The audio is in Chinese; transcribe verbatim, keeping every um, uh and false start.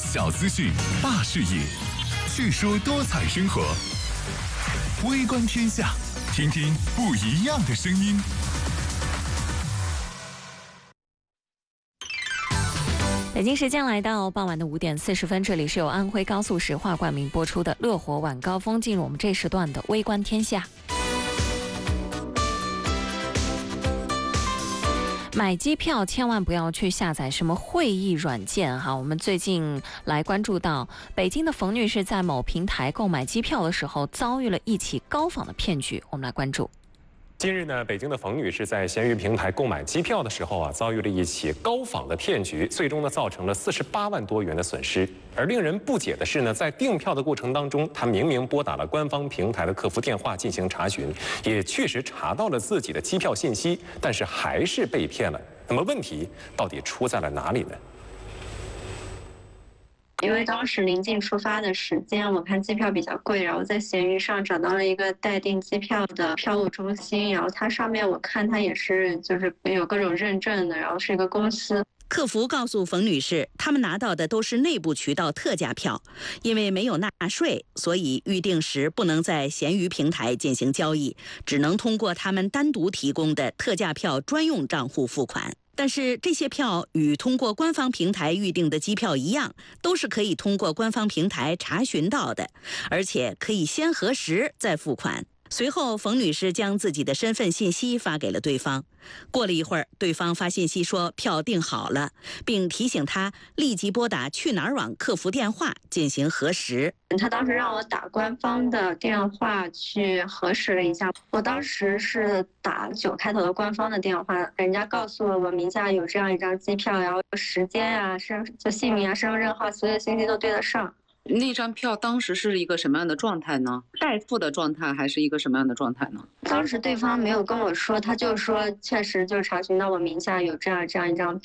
小资讯，大视野，趣说多彩生活。微观天下，听听不一样的声音。 北京时间来到傍晚的五点四十分，这里是由安徽高速石化冠名播出的乐活晚高峰，进入我们这时段的微观天下。买机票千万不要去下载什么会议软件哈。我们最近来关注到，北京的冯女士在某平台购买机票的时候，遭遇了一起高仿的骗局。我们来关注。 近日呢，北京的冯女士在闲鱼平台购买机票的时候啊，遭遇了一起高仿的骗局，最终呢造成了四十八万多元的损失。而令人不解的是呢，在订票的过程当中，她明明拨打了官方平台的客服电话进行查询，也确实查到了自己的机票信息，但是还是被骗了。那么问题到底出在了哪里呢？ 因为当时临近出发的时间，我看机票比较贵，然后在闲鱼上找到了一个待订机票的票务中心，然后它上面我看它也是就是有各种认证的，然后是一个公司。 客服告诉冯女士，他们拿到的都是内部渠道特价票，因为没有纳税，所以预订时不能在闲鱼平台进行交易，只能通过他们单独提供的特价票专用账户付款。但是这些票与通过官方平台预订的机票一样，都是可以通过官方平台查询到的，而且可以先核实再付款。随后，冯女士将自己的身份信息发给了对方。过了一会儿，对方发信息说票订好了，并提醒她立即拨打去哪儿网客服电话进行核实。 他当时让我打官方的电话去核实了一下，我当时是打九开头的官方的电话，人家告诉了我名下有这样一张机票，然后时间啊、身就姓名啊、身份证号，所有信息都对得上。 那张票当时是一个什么样的状态呢？代付的状态还是一个什么样的状态呢？ 当时对方没有跟我说，他就说确实就查询到我名下有这样这样一张